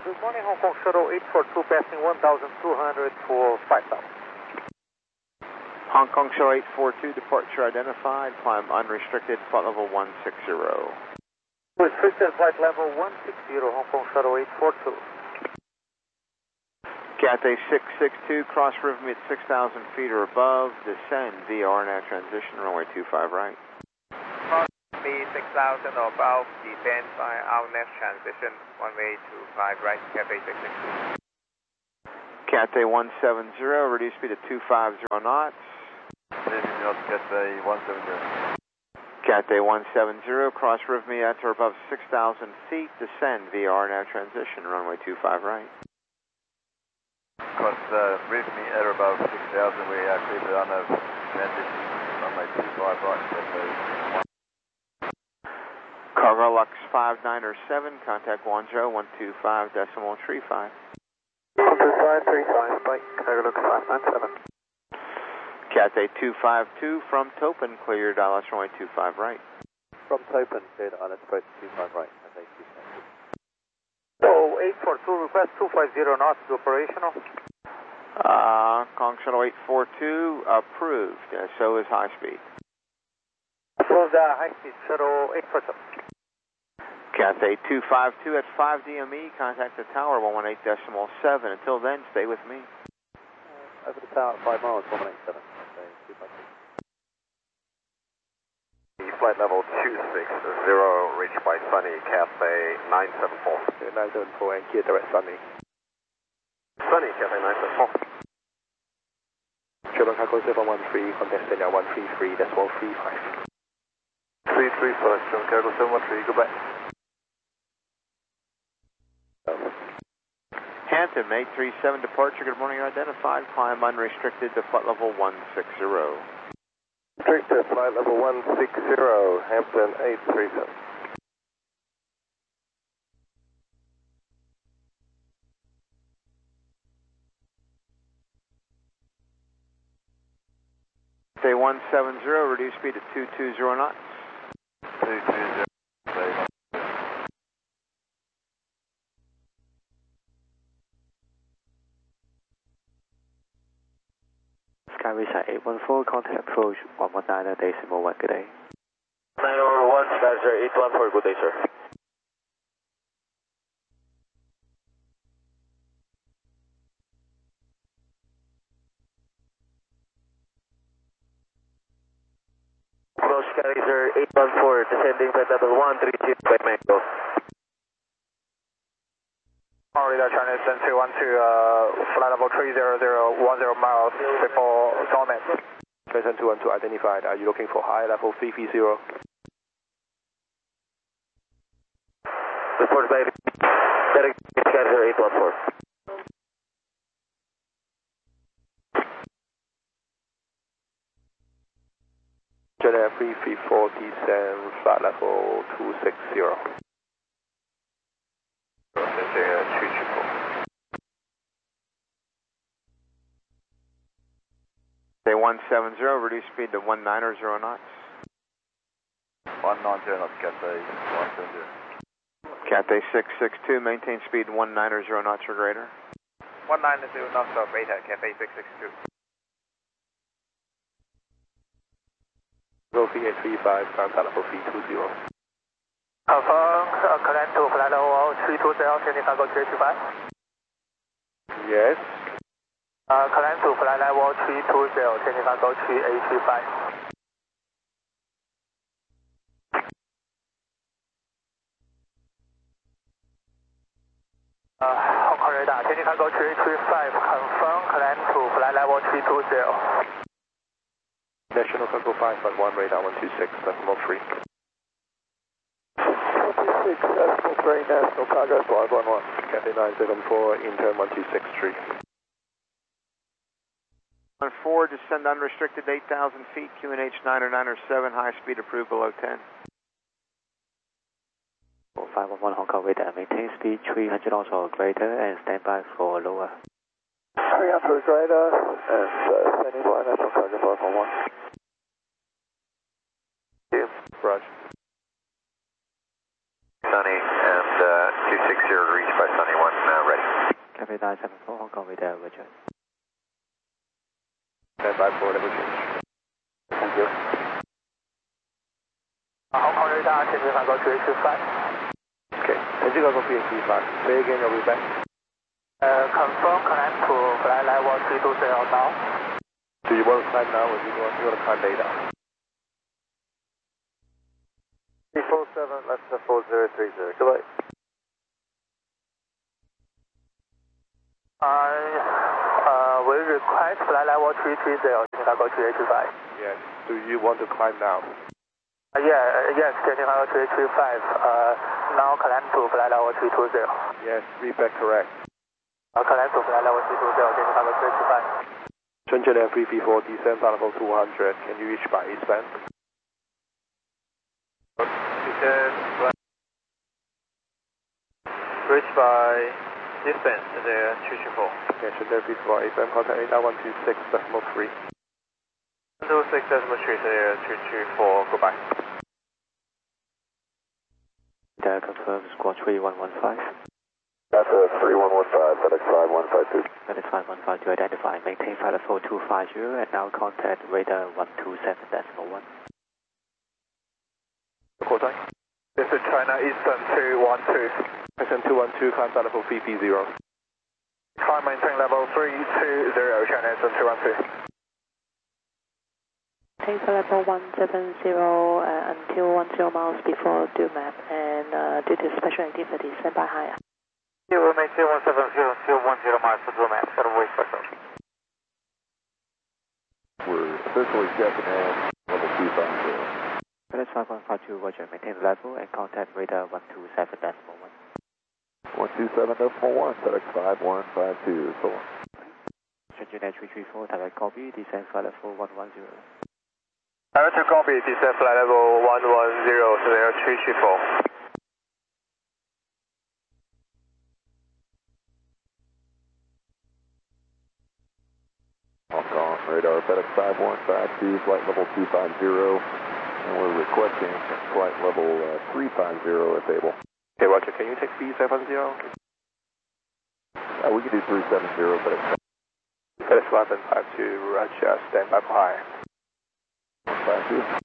Good morning, Hong Kong Shuttle 842 passing 1,200 for 5,000. Hong Kong Shuttle 842, departure identified, climb unrestricted, flight level 160. Restricted flight level 160, Hong Kong Shuttle 842. Cathay 662, cross river me at 6,000 feet or above, descend via RNAV transition, runway 25 right. Cross me 6,000 or above, descend by RNAV transition, runway 25 right, Cathay 662. Cathay 170, reduce speed to 250 knots. Cathay 170. Cathay 170, cross river me at or above 6,000 feet, descend via RNAV transition, runway 25 right. Cross river me at or above 6,000, we are clear for RNAV transition, runway 25 right, Cathay 1. Cargo Lux 5907, contact 10125.35. 12535, bye, Cargo Lux 597. Cathay 252 from Topin, clear Dallas runway 25 right. From Topin, clear Dallas approach 25 right, Cathay 252. So 842, request 250 knots to operational. Kong Shuttle 842, approved, so is high speed. So the high speed shuttle 842. Cathay 252 at 5 DME, contact the tower 118.7. Until then, stay with me. Over the tower at 5 miles, 187. Flight level 260, reached by Sunny, Cathay 974. 974 and clear direct Sunny. Sunny, Cathay 974. Sherman Cargo 713, contact Senior 133.35. 335, Sherman Cargo 713, go back. Hampton, 837, departure, good morning, identified, climb unrestricted to flight level 160. Restricted, flight level 160, Hampton 837. Cathay 170, reduce speed to 220 knots. 220, Skyway 814, contact approach 119.1, good day. 901, Skyway 814, good day, sir. Approach Skyway 814, descending flight level 132 by Mango. Radar China Eastern 312, flight level 3010 miles before Zonet. Present 212 identified, are you looking for high level 330? Report by Skyway 814. General 334, descend flight level 260. Cathay 170, reduce speed to 190 knots. 190 knots, Cathay 170. Cathay 662, maintain speed 190 knots or greater. 190 knots or greater, Cathay 662. Go 3835, climb flight level 320. Confirm, climb to flight level 320, sending cargo 325. Yes. Climb to flight level 320, sending cargo 3835. Hong Kong radar, sending cargo 335, confirm, climb to flight level 320. National Cargo 5.1, radar 126, decimal 3. 26, decimal 3, National Cargo 511. Cathay 974, intern 1263. 4, descend unrestricted 8,000 feet, QNH 90907, high speed approved below 10. 511 Hong Kong radar, maintain speed 300 knots or greater and stand by for lower. 300 greater and standing by National Cargo 511. Roger. Sunny and 260 to reach by Sunny 1, ready. Cafe 974, Hong Kong radar, Roger. Stand by for level change. Thank you. Hong Kong radar, changing cargo to H5. Okay, changing cargo to H5. Say again, you'll be back. Confirm climb to flight level 320 now. Do you want to climb now or do you want to climb later? 347, less than 4030, goodbye. We request flight level 330, changing cargo to H5. Yes, do you want to climb now? Yes, changing cargo to H5. Now climb to flight level 320. Yes, read back correct. Climb to flight level 320, changing cargo to H5. Shenzhen Air 334, descend flight level 200. Can you reach by eastbound? Reach by eastbound, there 224. Okay, Shenzhen Air 334, eastbound contact 8126.3. 126.3, there 224, goodbye. Radar confirm squad 3115. That's a 3115, FedEx 5152. FedEx 515 to identify, maintain flight level 250 and now contact radar 127.1. Call time? This is China Eastern 212. Eastern 212, climb flight level 330. Climb maintain level 320, China Eastern 212. Take level 170 until 10 miles before due map and due to special activity, stand by higher. You will maintain 170 until 10 miles for due map, way special. We're officially checking in level 250. FedEx 5152, Roger, maintain level and contact radar 127.1. 127.1, FedEx 5152, so on. Shenzhen Air 334, direct copy, descend flight level 110. Director copy, descend flight level 110, so there 334. Hong Kong radar, FedEx 5152, flight level 250, and we're requesting flight level 350 if able. Okay, Roger, can you take B70? We can do 370, FedEx. FedEx 152, Roger, stand by for high. 52.